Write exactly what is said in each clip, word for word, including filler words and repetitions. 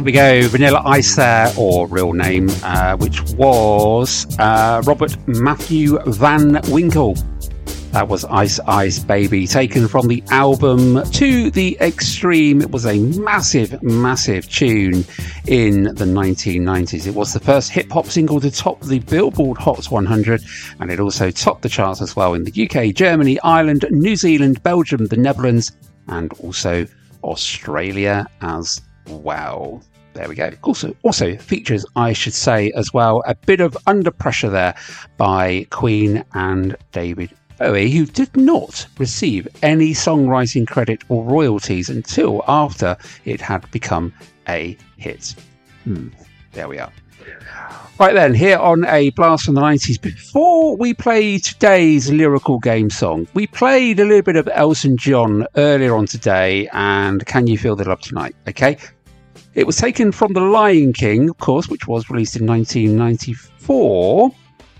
here we go. Vanilla Ice there, or real name, uh, which was uh, Robert Matthew Van Winkle. That was Ice Ice Baby, taken from the album To the Extreme. It was a massive, massive tune in the nineteen nineties. It was the first hip-hop single to top the Billboard Hot one hundred, and it also topped the charts as well in the U K, Germany, Ireland, New Zealand, Belgium, the Netherlands, and also Australia as well. There we go. Also, also features, I should say, as well, a bit of Under Pressure there by Queen and David Bowie, who did not receive any songwriting credit or royalties until after it had become a hit. Hmm. There we are. Right then, here on A Blast from the nineties, before we play today's lyrical game song, we played a little bit of Elton John earlier on today, and Can You Feel the Love Tonight? Okay. It was taken from The Lion King, of course, which was released in nineteen ninety-four,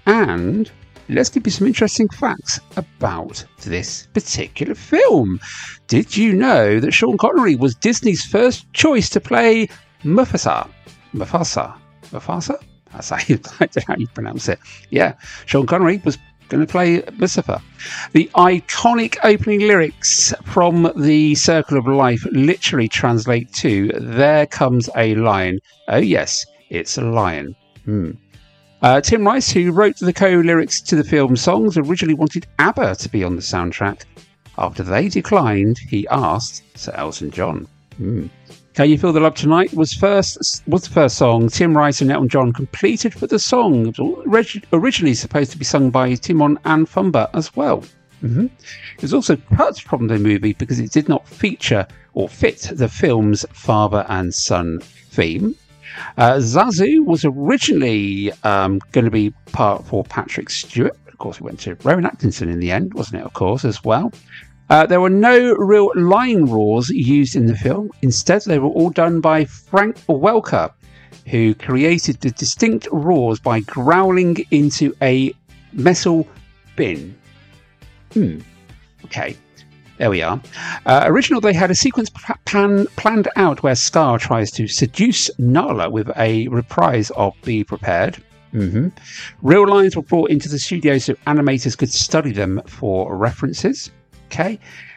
and let's give you some interesting facts about this particular film. Did you know that Sean Connery was Disney's first choice to play Mufasa? Mufasa? Mufasa? That's how you, I don't know how you pronounce it. Yeah, Sean Connery was going to play Mufasa. The iconic opening lyrics from The Circle of Life literally translate to "There comes a lion. Oh yes, it's a lion." Hmm. Uh, Tim Rice, who wrote the co-lyrics to the film songs, originally wanted ABBA to be on the soundtrack. After they declined, he asked Sir Elton John. Hmm. Can You Feel the Love Tonight was first was the first song Tim Rice and Elton John completed for the song. It was originally supposed to be sung by Timon and Pumbaa as well. Mm-hmm. It was also cut from the movie because it did not feature or fit the film's father and son theme. Uh, Zazu was originally um, going to be part for Patrick Stewart. Of course, it went to Rowan Atkinson in the end, wasn't it, of course, as well. Uh, there were no real line roars used in the film. Instead, they were all done by Frank Welker, who created the distinct roars by growling into a metal bin. Hmm. Okay. There we are. Uh, originally, they had a sequence plan, planned out where Scar tries to seduce Nala with a reprise of Be Prepared. Mm-hmm. Real lines were brought into the studio so animators could study them for references. Okay.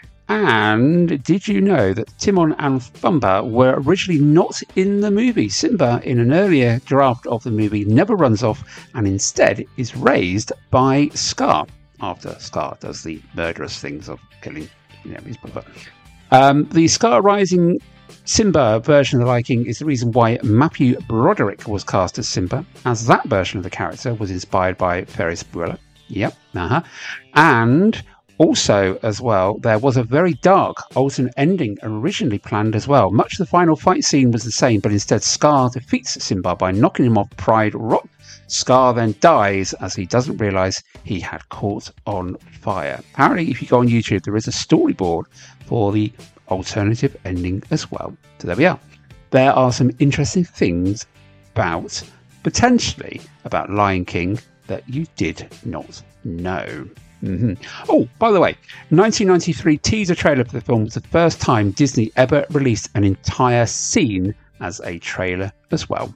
And did you know that Timon and Pumbaa were originally not in the movie? Simba, in an earlier draft of the movie, never runs off and instead is raised by Scar after Scar does the murderous things of killing, you know, his brother. Um, the Scar Rising Simba version of The Lion King is the reason why Matthew Broderick was cast as Simba, as that version of the character was inspired by Ferris Bueller. Yep. Uh-huh. And also, as well, there was a very dark alternate ending originally planned as well. Much of the final fight scene was the same, but instead Scar defeats Simba by knocking him off Pride Rock. Scar then dies as he doesn't realise he had caught on fire. Apparently, if you go on YouTube, there is a storyboard for the alternative ending as well. So there we are. There are some interesting things about, potentially, about Lion King that you did not know. Mm-hmm. Oh, by the way, nineteen ninety-three teaser trailer for the film was the first time Disney ever released an entire scene as a trailer as well.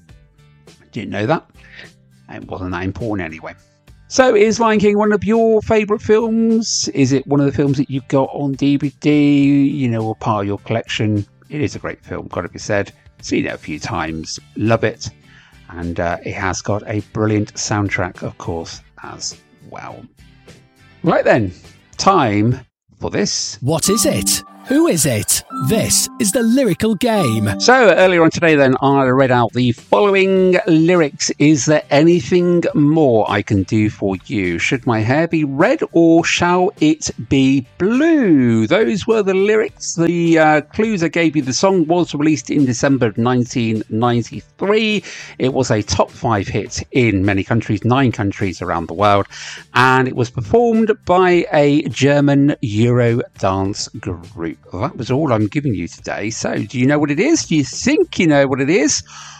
Didn't know that. It wasn't that important anyway. So, is Lion King one of your favourite films? Is it one of the films that you've got on D V D, you know, or part of your collection? It is a great film, got to be said. Seen it a few times, love it. And uh, it has got a brilliant soundtrack, of course, as well. Right then, time for this. What is it? Who is it? This is the lyrical game. So earlier on today then, I read out the following lyrics. Is there anything more I can do for you? Should my hair be red or shall it be blue? Those were the lyrics. The uh, clues I gave you. The song was released in December of nineteen ninety-three. It was a top five hit in many countries, nine countries around the world. And it was performed by a German Euro dance group. Well, that was all I'm giving you today. So, do you know what it is? Do you think you know what it is?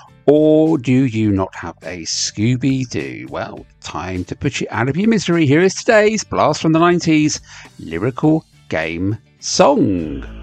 Or do you not have a Scooby-Doo? Well, time to put you out of your misery. Here is today's Blast from the nineties lyrical game song.